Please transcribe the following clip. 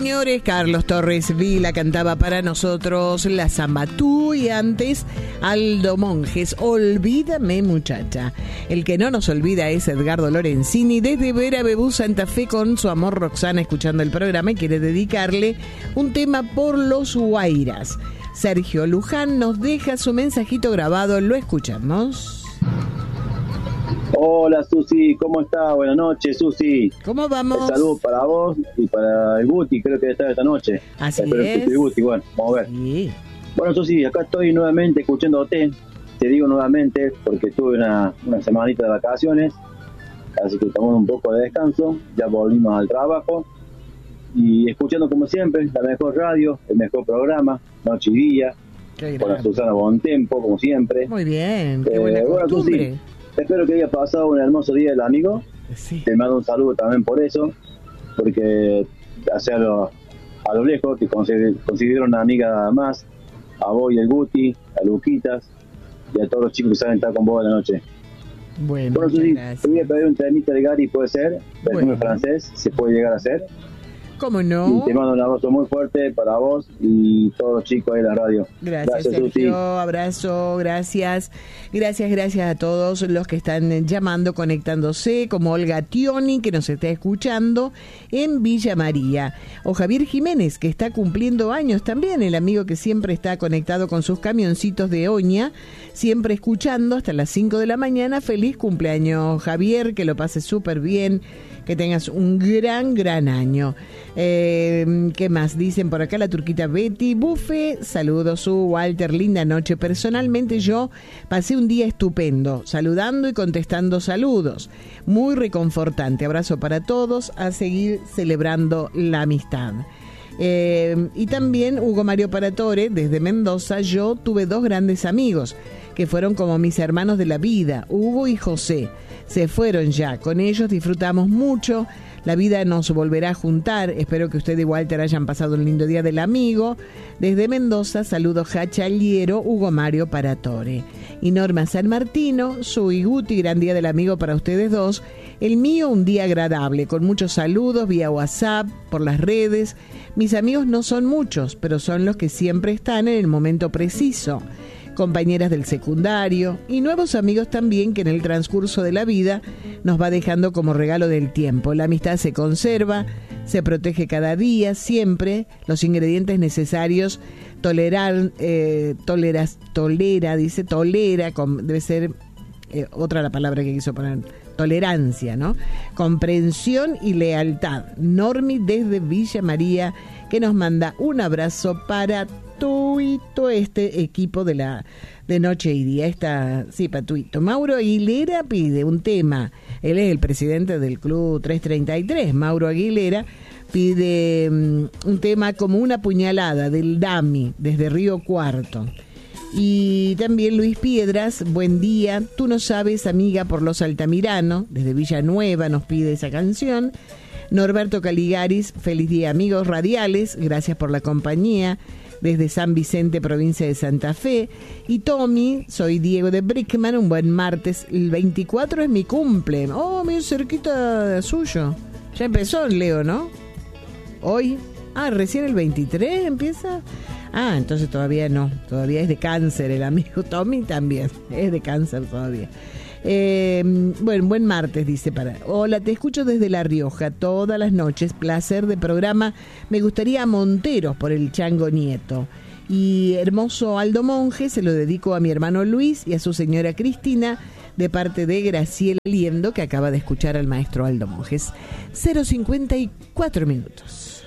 señores, Carlos Torres Vila cantaba para nosotros la samba Tú, y antes Aldo Monjes, Olvídame muchacha. El que no nos olvida es Edgardo Lorenzini desde Vera Bebú, Santa Fe, con su amor Roxana escuchando el programa, y quiere dedicarle un tema por los Guairas. Sergio Luján nos deja su mensajito grabado, lo escuchamos. Hola Susi, ¿cómo está? Buenas noches, Susi. ¿Cómo vamos? Un saludo para vos y para el Guti, creo que está esta noche. Así espero es. Que el Guti, bueno, vamos a ver. Sí. Bueno, Susi, acá estoy nuevamente escuchándote. Te digo nuevamente porque tuve una semanita de vacaciones, así que tomamos un poco de descanso, ya volvimos al trabajo y escuchando como siempre la mejor radio, el mejor programa, noche y día, con la Susana Bontempo, como siempre. Muy bien, qué buena bueno, costumbre. Susi, espero que haya pasado un hermoso día del amigo. Sí. Te mando un saludo también por eso, porque hacia a lo lejos te considero una amiga más, a vos y el Guti, a Luquitas y a todos los chicos que saben estar con vos en la noche. Bueno, Susi, gracias. te voy a pedir un temita de Gary, puede ser, perfume Bueno. francés, se puede llegar a hacer. ¿Cómo no? Y te mando un abrazo muy fuerte para vos y todos los chicos ahí en la radio. Gracias, Susi. Sergio, abrazo, gracias a todos los que están llamando, conectándose, como Olga Tioni, que nos está escuchando en Villa María, o Javier Jiménez, que está cumpliendo años también, el amigo que siempre está conectado con sus camioncitos de Oña, siempre escuchando hasta las 5 de la mañana. Feliz cumpleaños, Javier, que lo pases súper bien, que tengas un gran año. ¿Qué más? Dicen por acá la turquita Betty Bufe, saludos su Walter, linda noche. Personalmente yo pasé un día estupendo, saludando y contestando saludos. Muy reconfortante. Abrazo para todos, a seguir celebrando la amistad. Y también Hugo Mario Paratore, desde Mendoza. Yo tuve dos grandes amigos que fueron como mis hermanos de la vida, Hugo y José. Se fueron ya, con ellos disfrutamos mucho, la vida nos volverá a juntar. Espero que usted y Walter hayan pasado un lindo día del amigo. Desde Mendoza, saludos Jachaliero, Hugo Mario Paratore. Y Norma San Martino, su Guti, gran día del amigo para ustedes dos. El mío, un día agradable, con muchos saludos vía WhatsApp, por las redes. Mis amigos no son muchos, pero son los que siempre están en el momento preciso. Compañeras del secundario y nuevos amigos también, que en el transcurso de la vida nos va dejando como regalo del tiempo. La amistad se conserva, se protege cada día, siempre. Los ingredientes necesarios, tolera, debe ser otra la palabra que quiso poner, tolerancia, ¿no? Comprensión y lealtad. Normi desde Villa María, que nos manda un abrazo para todo este equipo de Noche y Día. Sí, patuito. Mauro Aguilera pide un tema. Él es el presidente del Club 333. Mauro Aguilera pide un tema como Una puñalada del Dami, desde Río Cuarto. Y también Luis Piedras, buen día. Tú no sabes, amiga, por los Altamirano, desde Villanueva nos pide esa canción. Norberto Caligaris, feliz día, amigos radiales, gracias por la compañía, desde San Vicente, provincia de Santa Fe. Y Tommy, soy Diego de Brickman, un buen martes, el 24 es mi cumple. Oh, muy cerquita suyo. Ya empezó, Leo, ¿no? Hoy, recién el 23 empieza. Entonces todavía no, todavía es de cáncer el amigo Tommy, también es de cáncer todavía. Bueno, buen martes, dice hola, te escucho desde La Rioja todas las noches, placer de programa. Me gustaría a Monteros por el Chango Nieto. Y hermoso Aldo Monge, se lo dedico a mi hermano Luis y a su señora Cristina, de parte de Graciela Liendo, que acaba de escuchar al maestro Aldo Monges. 0:54 minutos.